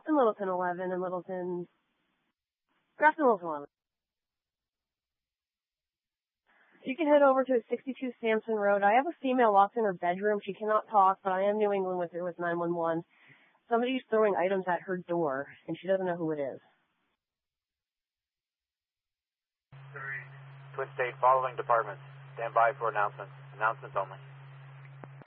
Grafton Littleton 11 and Grafton Littleton 11. You can head over to 62 Sampson Road. I have a female locked in her bedroom. She cannot talk, but I am New England with her with 911. Somebody's throwing items at her door, and she doesn't know who it is. Twin State, following departments. Stand by for announcements. Announcements only.